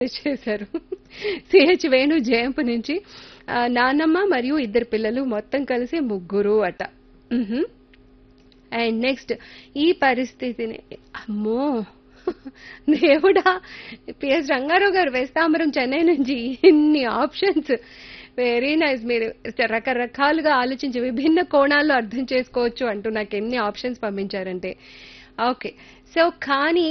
చేశారు. సిహెచ్ వేణు జయంపు నుంచి నాన్నమ్మ మరియు ఇద్దరు పిల్లలు మొత్తం కలిసి ముగ్గురు అట. మ్హూ. అండ్ నెక్స్ట్ ఈ పరిస్థితిని అమ్మో దేవుడా పిఎస్ రంగారావు గారు వేస్తాంబరం చెన్నై నుంచి ఇన్ని ఆప్షన్స్ వెరీ నైస్. మీరు రకరకాలుగా ఆలోచించి విభిన్న కోణాల్లో అర్థం చేసుకోవచ్చు అంటూ నాకు ఎన్ని ఆప్షన్స్ పంపించారంటే ఓకే. సో కానీ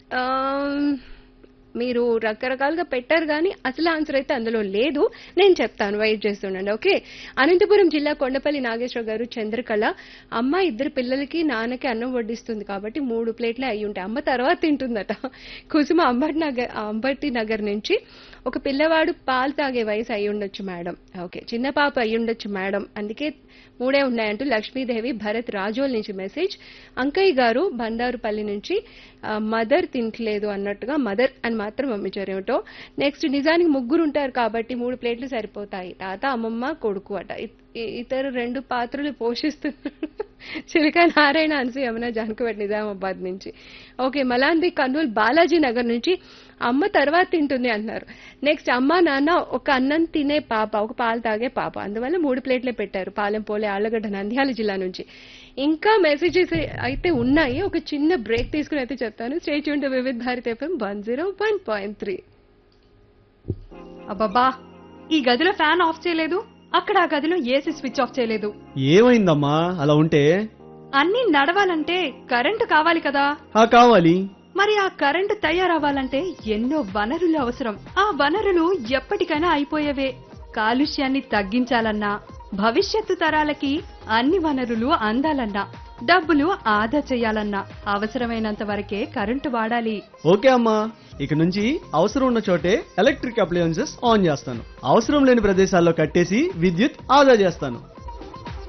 మీరు రకరకాలుగా పెట్టారు కానీ అసలు ఆన్సర్ అయితే అందులో లేదు. నేను చెప్తాను, వెయిట్ చేస్తుండండి. ఓకే. అనంతపురం జిల్లా కొండపల్లి నాగేశ్వర గారు చంద్రకళ అమ్మ ఇద్దరు పిల్లలకి నాన్నకి అన్నం వడ్డిస్తుంది కాబట్టి 3 ప్లేట్లే అయి ఉంటాయి, అమ్మ తర్వాత తింటుందట. కుసుమ అంబటి నగర్ నుంచి ఒక పిల్లవాడు పాలు తాగే వయసు అయి ఉండొచ్చు మేడం. ఓకే, చిన్న పాప అయి ఉండొచ్చు మేడం, అందుకే 3 ఉన్నాయంటూ లక్ష్మీదేవి భరత్ రాజోల్ నుంచి మెసేజ్. అంకయ్య గారు బండారుపల్లి నుంచి మదర్ తింటలేదు అన్నట్టుగా మదర్ అని మాత్రం పంపించారు ఏమిటో. నెక్స్ట్ నిజానికి ముగ్గురు ఉంటారు కాబట్టి 3 ప్లేట్లు సరిపోతాయి, తాత అమ్మమ్మ కొడుకు అట. ఇతరు 2 పాత్రలు పోషిస్తున్నారు చిలక నారాయణ అనసూయ యమున జానకపేట నిజామాబాద్ నుంచి. ఓకే, మలాన్బి కర్నూలు బాలాజీ నగర్ నుంచి అమ్మ తర్వాత తింటుంది అంటున్నారు. నెక్స్ట్ అమ్మ నాన్న ఒక అన్నం తినే పాప ఒక పాలు తాగే పాప, అందువల్ల 3 ప్లేట్లే పెట్టారు. పాలెం పోలే ఆళ్లగడ్డ నంద్యాల జిల్లా నుంచి. ఇంకా మెసేజెస్ అయితే ఉన్నాయి, ఒక చిన్న బ్రేక్ తీసుకుని అయితే చెప్తాను. Stay tuned to Vividh Bharati FM 101.3. అబ్బబ్బా, ఈ గదిలో ఫ్యాన్ ఆఫ్ చేయలేదు, అక్కడ ఆ గదిలో ఏసీ స్విచ్ ఆఫ్ చేయలేదు. ఏమైందమ్మా అలా ఉంటే? అన్నీ నడవాలంటే కరెంటు కావాలి కదా. కావాలి. మరి ఆ కరెంటు తయారవ్వాలంటే ఎన్నో వనరులు అవసరం. ఆ వనరులు ఎప్పటికైనా అయిపోయేవే. కాలుష్యాన్ని తగ్గించాలన్నా, భవిష్యత్తు తరాలకి అన్ని వనరులు అందాలన్నా, డబ్బులు ఆదా చేయాలన్నా అవసరమైనంత వరకే కరెంటు వాడాలి. ఓకే అమ్మా, ఇక నుంచి అవసరం ఉన్న చోటే ఎలక్ట్రిక్ అప్లయన్సెస్ ఆన్ చేస్తాను, అవసరం లేని ప్రదేశాల్లో కట్టేసి విద్యుత్ ఆదా చేస్తాను.